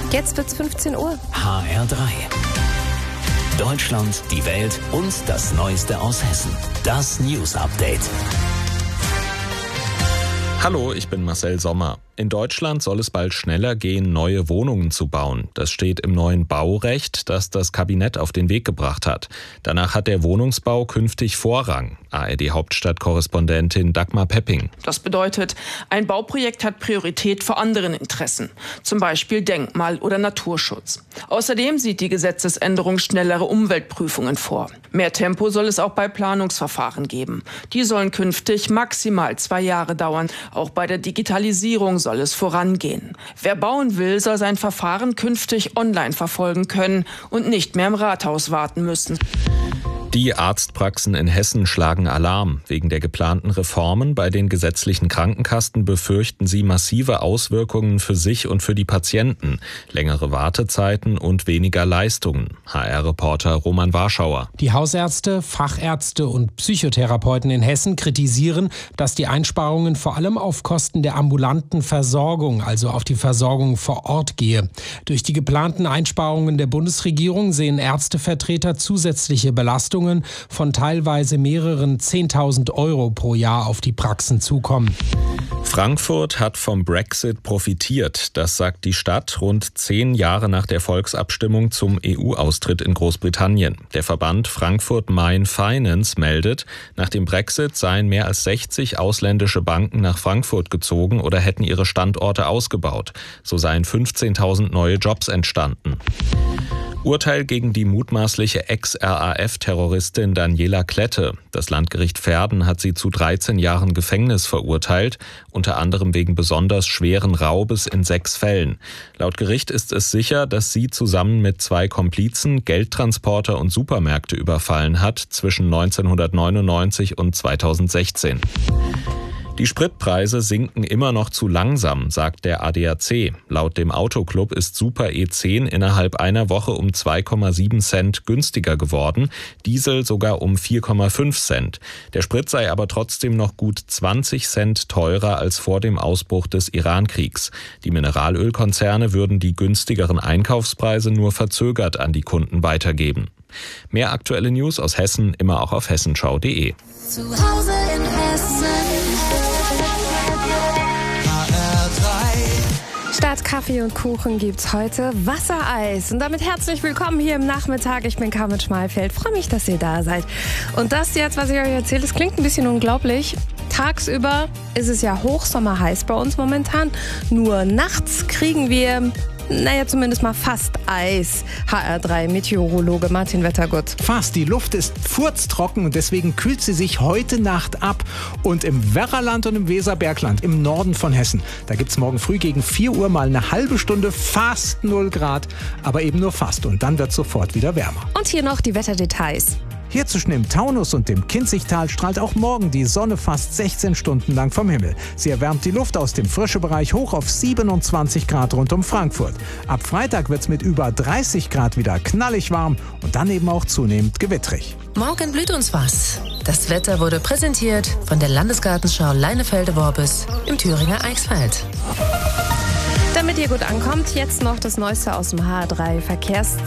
Jetzt wird's 15 Uhr. HR3. Deutschland, die Welt und das Neueste aus Hessen. Das News Update. Hallo, ich bin Marcel Sommer. In Deutschland soll es bald schneller gehen, neue Wohnungen zu bauen. Das steht im neuen Baurecht, das das Kabinett auf den Weg gebracht hat. Danach hat der Wohnungsbau künftig Vorrang. ARD-Hauptstadtkorrespondentin Dagmar Pepping. Das bedeutet, ein Bauprojekt hat Priorität vor anderen Interessen, zum Beispiel Denkmal- oder Naturschutz. Außerdem sieht die Gesetzesänderung schnellere Umweltprüfungen vor. Mehr Tempo soll es auch bei Planungsverfahren geben. Die sollen künftig maximal 2 Jahre dauern. Auch bei der Digitalisierung soll es vorangehen. Wer bauen will, soll sein Verfahren künftig online verfolgen können und nicht mehr im Rathaus warten müssen. Die Arztpraxen in Hessen schlagen Alarm. Wegen der geplanten Reformen bei den gesetzlichen Krankenkassen befürchten sie massive Auswirkungen für sich und für die Patienten. Längere Wartezeiten und weniger Leistungen. HR-Reporter Roman Warschauer. Die Hausärzte, Fachärzte und Psychotherapeuten in Hessen kritisieren, dass die Einsparungen vor allem auf Kosten der ambulanten Versorgung, also auf die Versorgung vor Ort gehe. Durch die geplanten Einsparungen der Bundesregierung sehen Ärztevertreter zusätzliche Belastungen von teilweise mehreren 10.000 Euro pro Jahr auf die Praxen zukommen. Frankfurt hat vom Brexit profitiert. Das sagt die Stadt rund 10 Jahre nach der Volksabstimmung zum EU-Austritt in Großbritannien. Der Verband Frankfurt Main Finance meldet, nach dem Brexit seien mehr als 60 ausländische Banken nach Frankfurt gezogen oder hätten ihre Standorte ausgebaut. So seien 15.000 neue Jobs entstanden. Urteil gegen die mutmaßliche Ex-RAF-Terroristin Daniela Klette. Das Landgericht Verden hat sie zu 13 Jahren Gefängnis verurteilt, unter anderem wegen besonders schweren Raubes in 6 Fällen. Laut Gericht ist es sicher, dass sie zusammen mit 2 Komplizen Geldtransporter und Supermärkte überfallen hat zwischen 1999 und 2016. Die Spritpreise sinken immer noch zu langsam, sagt der ADAC. Laut dem Autoclub ist Super E10 innerhalb einer Woche um 2,7 Cent günstiger geworden, Diesel sogar um 4,5 Cent. Der Sprit sei aber trotzdem noch gut 20 Cent teurer als vor dem Ausbruch des Iran-Kriegs. Die Mineralölkonzerne würden die günstigeren Einkaufspreise nur verzögert an die Kunden weitergeben. Mehr aktuelle News aus Hessen immer auch auf hessenschau.de. Zu Hause in Hessen. Statt Kaffee und Kuchen gibt's heute Wassereis. Und damit herzlich willkommen hier im Nachmittag. Ich bin Carmen Schmalfeld. Freue mich, dass ihr da seid. Und das jetzt, was ich euch erzähle, das klingt ein bisschen unglaublich. Tagsüber ist es ja hochsommerheiß bei uns momentan. Nur nachts kriegen wir, zumindest mal fast Eis. HR3-Meteorologe Martin Wettergut. Fast. Die Luft ist furztrocken und deswegen kühlt sie sich heute Nacht ab. Und im Werraland und im Weserbergland, im Norden von Hessen, da gibt es morgen früh gegen 4 Uhr mal eine halbe Stunde fast 0 Grad. Aber eben nur fast. Und dann wird es sofort wieder wärmer. Und hier noch die Wetterdetails. Hier zwischen dem Taunus und dem Kinzigtal strahlt auch morgen die Sonne fast 16 Stunden lang vom Himmel. Sie erwärmt die Luft aus dem Frischebereich hoch auf 27 Grad rund um Frankfurt. Ab Freitag wird's mit über 30 Grad wieder knallig warm und dann eben auch zunehmend gewittrig. Morgen blüht uns was. Das Wetter wurde präsentiert von der Landesgartenschau Leinefelde-Worbis im Thüringer Eichsfeld. Damit ihr gut ankommt, jetzt noch das Neueste aus dem HR3 Verkehrs